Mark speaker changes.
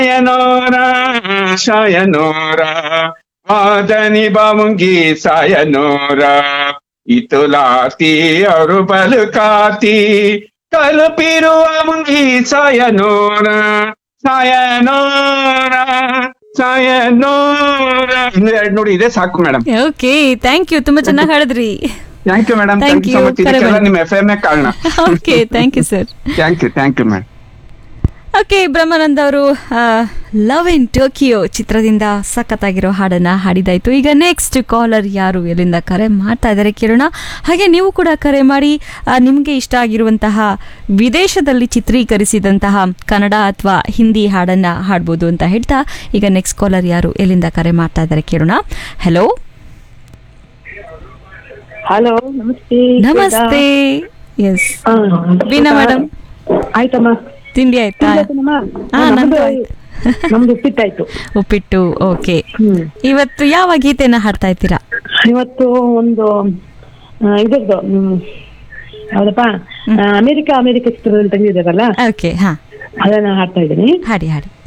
Speaker 1: ಶಯನೋರ ಶಯನೋರ ವಾದನಿ ಬಾಮುಂಗಿ ಸಾಯನೋರ ಇತುಲಾತಿ ಅವರು ಬಲುಕಾತಿ ತಲುಪಿರುವ ಮುಂಗಿ ಸಾಯನೋರ ಸಾಯನೋರ ಸಾಯನೋರ ಇನ್ನು ಎರಡು ನೋಡಿ ಇದೆ ಸಾಕು ಮೇಡಮ್.
Speaker 2: ಓಕೆ, ಥ್ಯಾಂಕ್ ಯು, ತುಂಬಾ ಚೆನ್ನಾಗಿ ಹೇಳಿದ್ರಿ.
Speaker 1: Thank you madam,
Speaker 2: Thank
Speaker 1: thank you so
Speaker 2: you.
Speaker 1: Much. ಇದಕ್ಕೆಲ್ಲ ನಿಮ್ಮ FM ಕಾರಣ.
Speaker 2: Okay, thank you sir.
Speaker 1: Thank you madam.
Speaker 2: Okay, Brahmanand ಅವರು ಲವ್ ಇನ್ ಟೋಕಿಯೋ ಚಿತ್ರದಿಂದ ಸಖತ್ತಾಗಿರೋ ಹಾಡನ್ನ ಹಾಡಿದಾಯ್ತು. ಈಗ ನೆಕ್ಸ್ಟ್ ಕಾಲರ್ ಯಾರು, ಎಲ್ಲಿಂದ ಕರೆ ಮಾಡ್ತಾ ಇದ್ದಾರೆ ಕೇಳೋಣ. ಹಾಗೆ ನೀವು ಕೂಡ ಕರೆ ಮಾಡಿ ನಿಮಗೆ ಇಷ್ಟ ಆಗಿರುವಂತಹ ವಿದೇಶದಲ್ಲಿ ಚಿತ್ರೀಕರಿಸಿದಂತಹ ಕನ್ನಡ ಅಥವಾ ಹಿಂದಿ ಹಾಡನ್ನ ಹಾಡ್ಬೋದು ಅಂತ ಹೇಳ್ತಾ, ಈಗ ನೆಕ್ಸ್ಟ್ ಕಾಲರ್ ಯಾರು, ಎಲ್ಲಿಂದ ಕರೆ ಮಾಡ್ತಾ ಇದ್ದಾರೆ ಕೇಳೋಣ. ಹಲೋ
Speaker 3: ಹಲೋ, ನಮಸ್ತೆ.
Speaker 2: ನಮಸ್ತೆ. ಎಸ್, ವೀಣಾ ಮೇಡಮ್,
Speaker 3: ಆಯ್ತಮ್ಮ,
Speaker 2: ತಿಂಡಿ ಆಯ್ತಾ? ನಂದು ಆಯ್ತು.
Speaker 3: ನಮ್ದು ಉಪ್ಪಿಟ್ಟಾಯ್ತು.
Speaker 2: ಉಪ್ಪಿಟ್ಟು. ಓಕೆ, ಇವತ್ತು ಯಾವ ಗೀತೆನ ಹಾಡ್ತಾ ಇದ್ದೀರಾ?
Speaker 3: ಇವತ್ತು ಒಂದು ಇದದ್ದು ಯಾವ್ದಪ್ಪ, ಅಮೆರಿಕ ಚಿತ್ರದಲ್ಲಿ ತೆಗೆದಿದ್ದಾರಲ್ಲ,
Speaker 2: ಓಕೆ, ಹಾ,
Speaker 3: ಅದನ್ನ ಹಾಡ್ತಾ ಇದ್ದೀನಿ.
Speaker 2: ಹಾಡಿ ಹಾಡಿ.